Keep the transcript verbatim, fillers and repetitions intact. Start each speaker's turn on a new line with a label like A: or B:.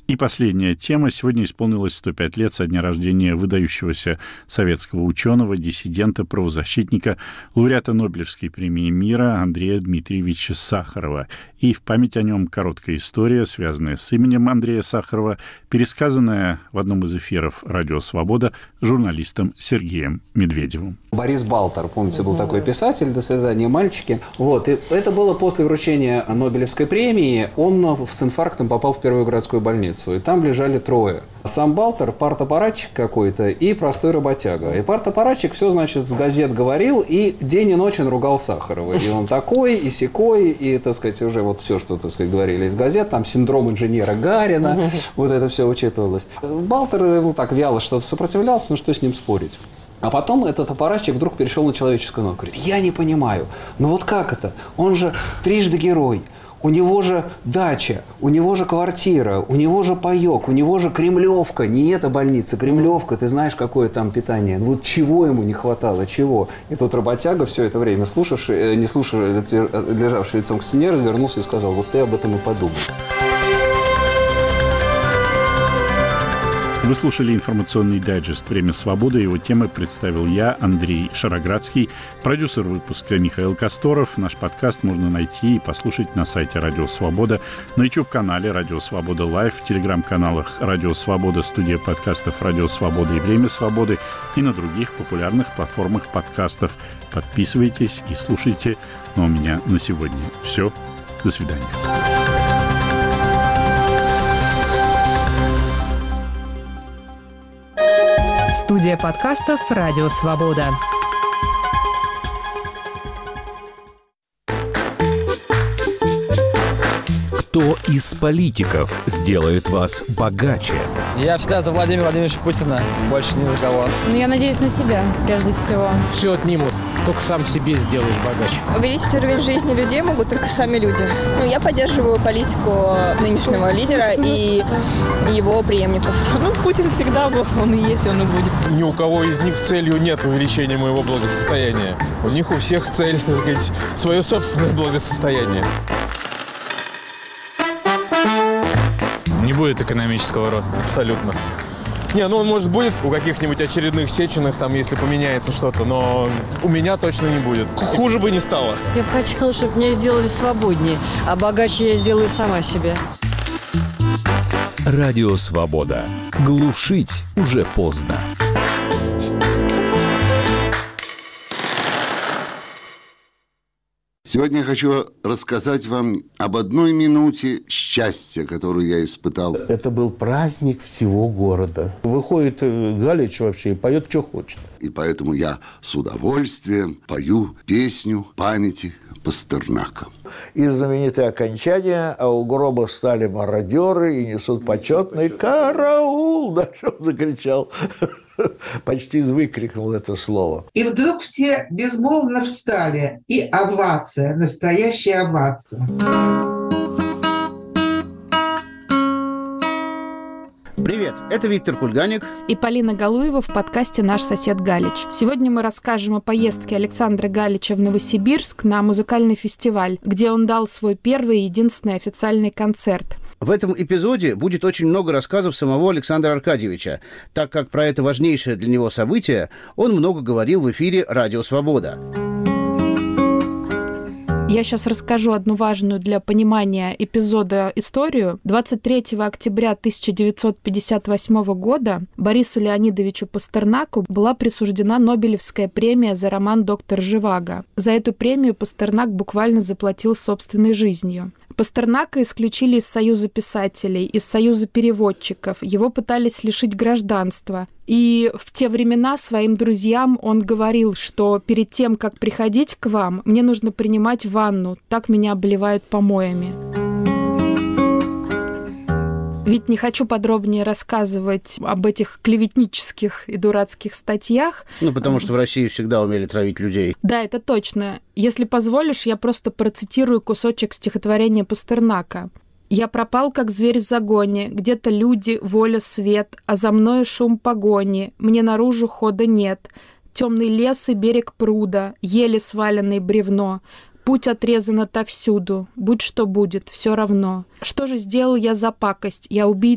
A: И последняя тема. Сегодня исполнилось сто пять лет со дня рождения выдающегося советского ученого, диссидента, правозащитника, лауреата Нобелевской премии мира Андрея Дмитриевича Сахарова. И в память о нем короткая история, связанная с именем Андрея Сахарова, пересказанная в одном из эфиров «Радио Свобода» журналистом Сергеем Медведевым.
B: Борис Балтер, помните, был такой писатель, «До свидания, мальчики». Вот. И это было после вручения Нобелевской премии. Он с инфарктом попал в первую городскую больницу. И там лежали трое. Сам Балтер, партаппаратчик какой-то и простой работяга. И партаппаратчик все, значит, с газет говорил, и день и ночь он ругал Сахарова. И он такой, и сякой, и, так сказать, уже вот все, что, так сказать, говорили из газет, там синдром инженера Гарина, вот это все учитывалось. Балтер, ну, так вяло что-то сопротивлялся, ну, что с ним спорить. А потом этот аппаратчик вдруг перешел на человеческую ногу. Говорит, я не понимаю, ну вот как это? Он же трижды герой. У него же дача, у него же квартира, у него же паёк, у него же Кремлевка. Не эта больница, Кремлевка. Ты знаешь, какое там питание. Вот чего ему не хватало, чего? И тот работяга, все это время слушавший, не слушавший, лежавший лицом к стене, развернулся и сказал, вот ты об этом и подумай.
A: Вы слушали информационный дайджест «Время свободы». Его темы представил я, Андрей Шароградский, продюсер выпуска Михаил Косторов. Наш подкаст можно найти и послушать на сайте «Радио Свобода», на YouTube-канале «Радио Свобода Лайв», в телеграм-каналах «Радио Свобода», студия подкастов «Радио Свобода» и «Время свободы» и на других популярных платформах подкастов. Подписывайтесь и слушайте. Ну, а у меня на сегодня все. До свидания.
C: Студия подкастов «Радио Свобода».
D: Кто из политиков сделает вас богаче?
E: Я всегда за Владимира Владимировича Путина, больше ни за кого.
F: Ну, я надеюсь на себя, прежде всего.
G: Все отнимут, только сам себе сделаешь богаче.
F: Увеличить уровень жизни людей могут только сами люди. Ну, я поддерживаю политику нынешнего лидера и его преемников.
H: Ну, Путин всегда был, он и есть, он и будет.
I: Ни у кого из них целью нет увеличения моего благосостояния. У них у всех цель, так сказать, свое собственное благосостояние.
J: Не будет экономического роста.
I: Абсолютно. Не, ну он, может, будет у каких-нибудь очередных Сеченых, там, если поменяется что-то, но у меня точно не будет. Хуже бы не стало.
K: Я бы хотела, чтобы меня сделали свободнее, а богаче я сделаю сама себе.
D: Радио Свобода. Глушить уже поздно.
L: Сегодня я хочу рассказать вам об одной минуте счастья, которую я испытал.
M: Это был праздник всего города. Выходит Галич вообще и поет, что хочет.
L: И поэтому я с удовольствием пою песню памяти Пастернака.
N: И знаменитое окончание, а у гроба стали мародеры и несут почетный караул. Да, что он закричал. Почти выкрикнул это слово.
O: И вдруг все безмолвно встали. И овация, настоящая овация.
P: Привет, это Виктор Кульганик
Q: и Полина Галуева в подкасте «Наш сосед Галич». Сегодня мы расскажем о поездке Александра Галича в Новосибирск на музыкальный фестиваль, где он дал свой первый и единственный официальный концерт.
P: В этом эпизоде будет очень много рассказов самого Александра Аркадьевича, так как про это важнейшее для него событие он много говорил в эфире «Радио Свобода».
Q: Я сейчас расскажу одну важную для понимания эпизода историю. двадцать третьего октября тысяча девятьсот пятьдесят восьмого года Борису Леонидовичу Пастернаку была присуждена Нобелевская премия за роман «Доктор Живаго». За эту премию Пастернак буквально заплатил собственной жизнью. Пастернака исключили из Союза писателей, из Союза переводчиков. Его пытались лишить гражданства. И в те времена своим друзьям он говорил, что перед тем, как приходить к вам, мне нужно принимать ванну, так меня обливают помоями. Ведь не хочу подробнее рассказывать об этих клеветнических и дурацких статьях.
P: Ну, потому что в России всегда умели травить людей.
Q: Да, это точно. Если позволишь, я просто процитирую кусочек стихотворения Пастернака. «Я пропал, как зверь в загоне, где-то люди, воля, свет, а за мною шум погони, мне наружу хода нет. Темный лес и берег пруда, еле сваленное бревно. Путь отрезан отовсюду, будь что будет, все равно. Что же сделал я за пакость? Я убийца